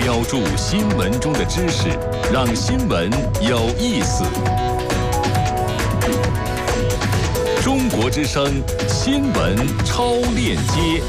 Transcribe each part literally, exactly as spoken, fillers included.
标注新闻中的知识，让新闻有意思。中国之声新闻超链接。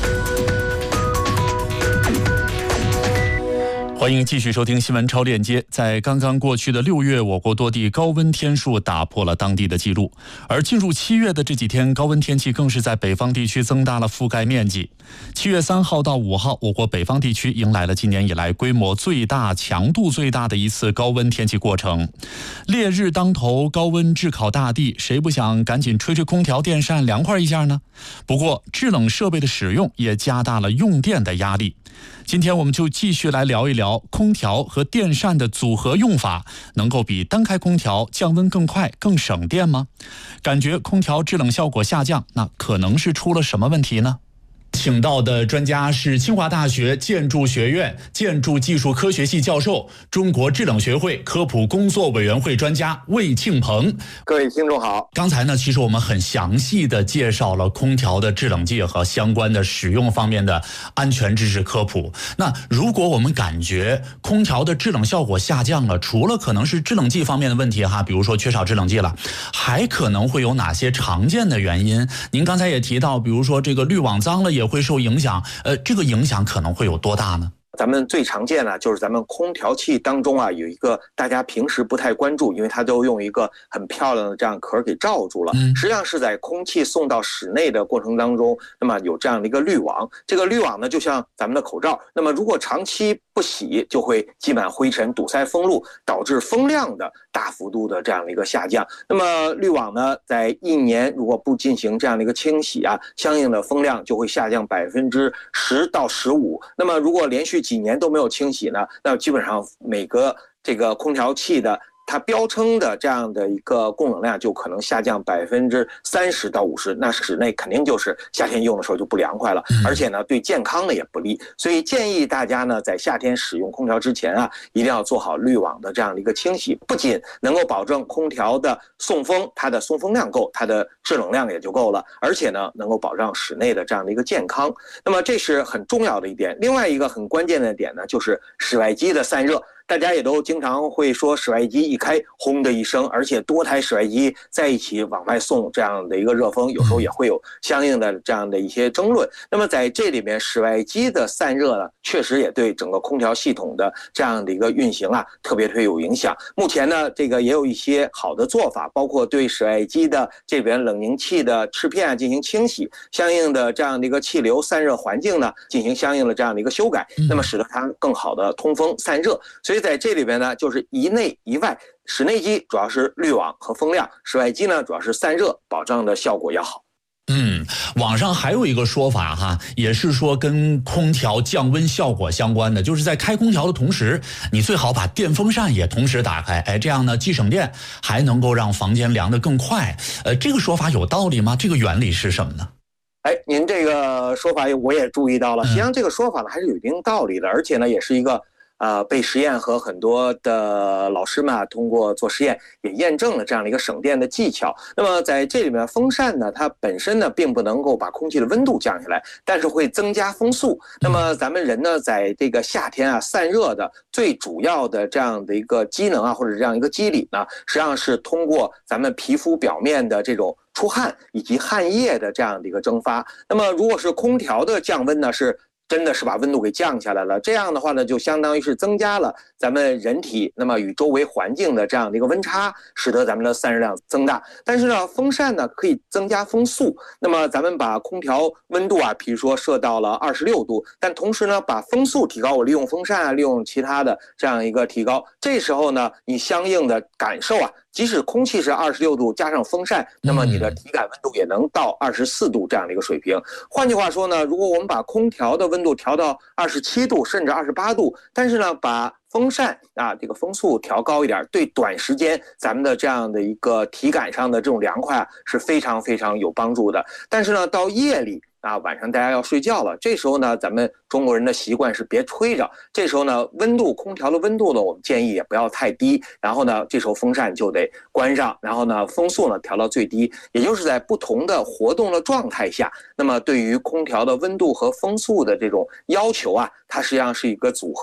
欢迎继续收听新闻超链接。在刚刚过去的六月，我国多地高温天数打破了当地的记录，而进入七月的这几天，高温天气更是在北方地区增大了覆盖面积。七月三号到五号，我国北方地区迎来了今年以来规模最大、强度最大的一次高温天气过程。烈日当头，高温炙烤大地，谁不想赶紧吹吹空调、电扇凉快一下呢？不过，制冷设备的使用也加大了用电的压力。今天我们就继续来聊一聊空调和电扇的组合用法，能够比单开空调降温更快、更省电吗？感觉空调制冷效果下降，那可能是出了什么问题呢？请到的专家是清华大学建筑学院建筑技术科学系教授、中国制冷学会科普工作委员会专家魏庆鹏。 各位听众好。 刚才呢，其实我们很详细的介绍了空调的制冷剂和相关的使用方面的安全知识科普。那如果我们感觉空调的制冷效果下降了，除了可能是制冷剂方面的问题哈，比如说缺少制冷剂了，还可能会有哪些常见的原因？您刚才也提到，比如说这个滤网脏了也会受影响，呃，这个影响可能会有多大呢？ 咱们最常见的就是咱们空调器当中啊，有一个大家平时不太关注，因为它都用一个很漂亮的这样壳给罩住了。实际上是在空气送到室内的过程当中，那么有这样的一个滤网。这个滤网呢，就像咱们的口罩，那么如果长期不洗，就会积满灰尘，堵塞风路，导致风量的大幅度的这样的一个下降。那么滤网呢，在一年如果不进行这样的一个清洗啊，相应的风量就会下降百分之十到十五。那么如果连续几年都没有清洗呢，那基本上每个这个空调器的它标称的这样的一个供冷量就可能下降百分之三十到五十，那室内肯定就是夏天用的时候就不凉快了，而且呢对健康呢也不利。所以建议大家呢在夏天使用空调之前啊，一定要做好滤网的这样的一个清洗，不仅能够保证空调的送风，它的送风量够，它的制冷量也就够了，而且呢能够保障室内的这样的一个健康。那么这是很重要的一点。另外一个很关键的点呢，就是室外机的散热。大家也都经常会说室外机一开轰的一声，而且多台室外机在一起往外送这样的一个热风，有时候也会有相应的这样的一些争论。那么在这里面，室外机的散热呢，确实也对整个空调系统的这样的一个运行啊，特别特别有影响。目前呢，这个也有一些好的做法，包括对室外机的这边冷凝器的翅片啊进行清洗，相应的这样的一个气流散热环境呢进行相应的这样的一个修改，那么使得它更好的通风散热。所以在这里边呢，就是一内一外，室内机主要是滤网和风量，室外机呢主要是散热，保障的效果要好。 嗯，网上还有一个说法哈，也是说跟空调降温效果相关的，就是在开空调的同时，你最好把电风扇也同时打开，哎，这样呢既省电，还能够让房间凉得更快。呃，这个说法有道理吗？这个原理是什么呢？ 哎，您这个说法我也注意到了，实际上这个说法呢还是有一定道理的，而且呢也是一个呃，被实验和很多的老师们啊，通过做实验也验证了这样的一个省电的技巧。那么在这里面，风扇呢，它本身呢并不能够把空气的温度降下来，但是会增加风速。那么咱们人呢，在这个夏天啊散热的最主要的这样的一个机能啊，或者这样一个机理呢，实际上是通过咱们皮肤表面的这种出汗以及汗液的这样的一个蒸发。那么如果是空调的降温呢，是真的是把温度给降下来了，这样的话呢，就相当于是增加了咱们人体那么与周围环境的这样的一个温差，使得咱们的散热量增大。但是呢，风扇呢可以增加风速，那么咱们把空调温度啊，比如说设到了二十六度，但同时呢把风速提高，我利用风扇啊，利用其他的这样一个提高，这时候呢，你相应的感受啊，即使空气是二十六度加上风扇，那么你的体感温度也能到二十四度这样的一个水平。换句话说呢，如果我们把空调的温度调到二十七度甚至二十八度，但是呢把风扇啊这个风速调高一点，对短时间咱们的这样的一个体感上的这种凉快啊是非常非常有帮助的。但是呢到夜里啊，晚上大家要睡觉了，这时候呢，咱们中国人的习惯是别吹着。这时候呢，温度空调的温度呢，我们建议也不要太低。然后呢，这时候风扇就得关上，然后呢，风速呢调到最低。也就是在不同的活动的状态下，那么对于空调的温度和风速的这种要求啊，它实际上是一个组合。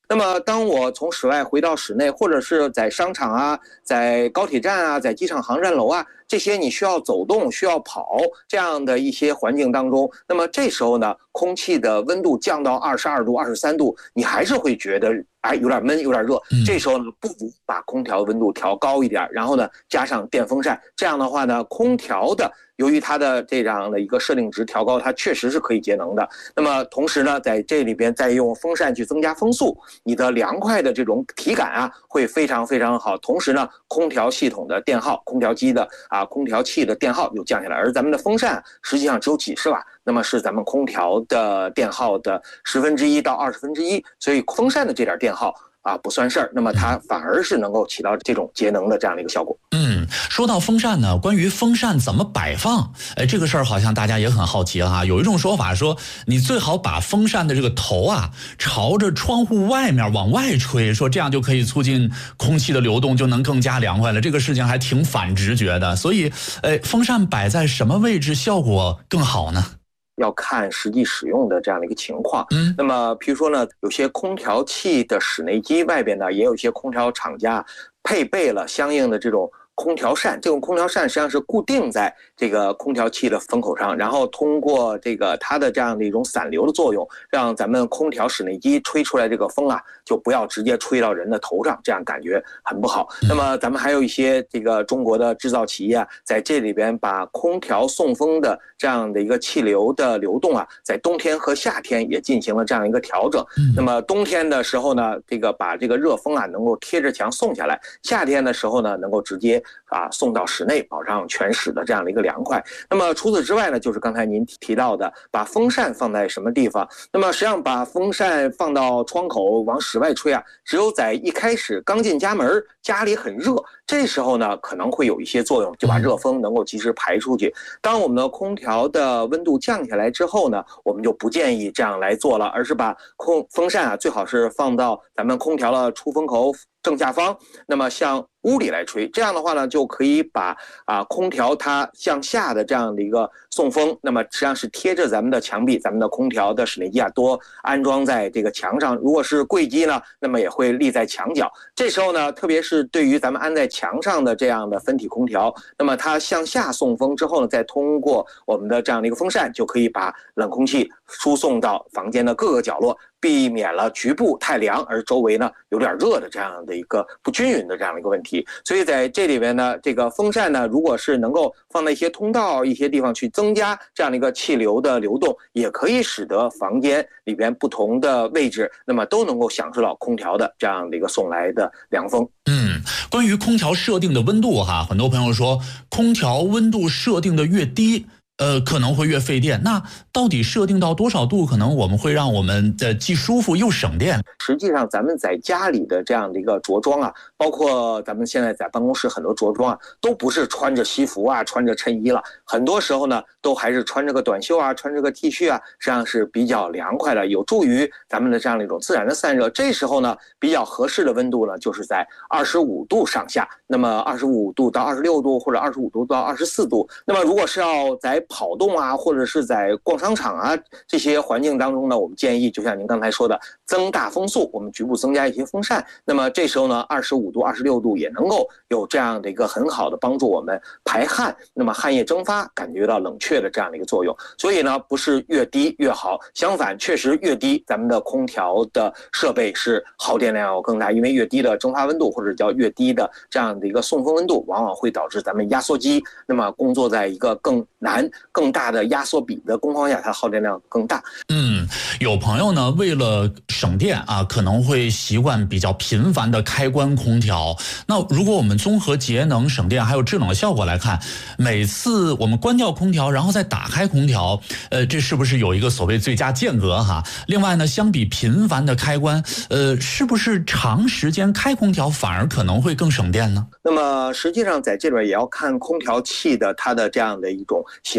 那么当我从室外回到室内，或者是在商场啊，在高铁站啊，在机场航站楼啊，这些你需要走动、需要跑这样的一些环境当中，那么这时候呢，空气的温度降到二十二度、二十三度，你还是会觉得哎有点闷、有点热。这时候呢，不如把空调温度调高一点，然后呢加上电风扇，这样的话呢，空调的由于它的这样的一个设定值调高，它确实是可以节能的。那么同时呢，在这里边再用风扇去增加风速，你的凉快的这种体感啊，会非常非常好。同时呢，空调系统的电耗，空调机的啊，空调器的电耗又降下来，而咱们的风扇实际上只有几十瓦，那么是咱们空调的电耗的十分之一到二十分之一，所以风扇的这点电耗啊不算事儿，那么它反而是能够起到这种节能的这样的一个效果。 嗯，说到风扇呢，关于风扇怎么摆放，哎，这个事儿好像大家也很好奇哈。有一种说法说，你最好把风扇的这个头啊朝着窗户外面往外吹，说这样就可以促进空气的流动，就能更加凉快了。这个事情还挺反直觉的，所以，哎，风扇摆在什么位置效果更好呢？ 要看实际使用的这样的一个情况。嗯，那么比如说呢，有些空调器的室内机外边呢，也有一些空调厂家配备了相应的这种空调扇，这种空调扇实际上是固定在这个空调器的风口上，然后通过这个它的这样的一种散流的作用，让咱们空调室内机吹出来这个风啊，就不要直接吹到人的头上，这样感觉很不好。那么咱们还有一些这个中国的制造企业啊，在这里边把空调送风的这样的一个气流的流动啊，在冬天和夏天也进行了这样一个调整。那么冬天的时候呢，这个把这个热风啊能够贴着墙送下来，夏天的时候呢，能够直接啊送到室内，保障全室的这样的一个凉快。那么除此之外呢，就是刚才您提到的，把风扇放在什么地方？那么实际上把风扇放到窗口往室外吹啊，只有在一开始刚进家门，家里很热，这时候呢可能会有一些作用，就把热风能够及时排出去。当我们的空调的温度降下来之后呢，我们就不建议这样来做了，而是把空风扇啊最好是放到咱们空调的出风口正下方，那么向屋里来吹，这样的话呢，就可以把啊空调它向下的这样的一个送风，那么实际上是贴着咱们的墙壁，咱们的空调的室内机啊多安装在这个墙上。如果是柜机呢，那么也会立在墙角。这时候呢，特别是对于咱们安在墙上的这样的分体空调，那么它向下送风之后呢，再通过我们的这样的一个风扇，就可以把冷空气输送到房间的各个角落，避免了局部太凉而周围呢有点热的这样的一个不均匀的这样的一个问题。所以在这里边呢，这个风扇呢，如果是能够放在一些通道、一些地方去增加这样的一个气流的流动，也可以使得房间里边不同的位置，那么都能够享受到空调的这样的一个送来的凉风。 嗯，关于空调设定的温度哈，很多朋友说空调温度设定的越低，呃，可能会越费电。那到底设定到多少度，可能我们会让我们的既舒服又省电？ 实际上，咱们在家里的这样的一个着装啊，包括咱们现在在办公室很多着装啊，都不是穿着西服啊，穿着衬衣了，很多时候呢，都还是穿着个短袖啊，穿着个 T 恤啊，实际上是比较凉快的，有助于咱们的这样的一种自然的散热。这时候呢，比较合适的温度呢，就是在二十五度上下，那么二十五度到二十六度，或者二十五度到二十四度。那么如果是要在跑动啊，或者是在逛商场啊这些环境当中呢，我们建议就像您刚才说的，增大风速，我们局部增加一些风扇。那么这时候呢，二十五度、二十六度也能够有这样的一个很好的帮助我们排汗，那么汗液蒸发，感觉到冷却的这样的一个作用。所以呢，不是越低越好，相反，确实越低，咱们的空调的设备是耗电量要更大，因为越低的蒸发温度或者叫越低的这样的一个送风温度，往往会导致咱们压缩机那么工作在一个更难、更大的压缩比的工况下，它耗电量更大。 嗯，有朋友呢，为了省电啊，可能会习惯比较频繁的开关空调。那如果我们综合节能、省电还有制冷的效果来看，每次我们关掉空调，然后再打开空调，呃，这是不是有一个所谓最佳间隔哈？另外呢，相比频繁的开关，呃，是不是长时间开空调反而可能会更省电呢？ 那么实际上在这边也要看空调器的它的这样的一种形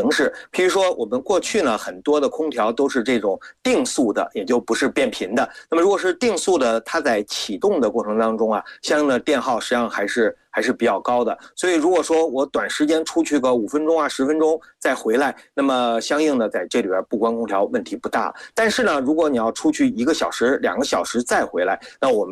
形式。譬如说，我们过去呢很多的空调都是这种定速的，也就不是变频的。那么如果是定速的，它在启动的过程当中啊，相应的电耗实际上还是还是比较高的。所以如果说我短时间出去个五分钟啊、十分钟再回来，那么相应的在这里边不关空调问题不大。但是呢，如果你要出去一个小时、两个小时再回来，那我们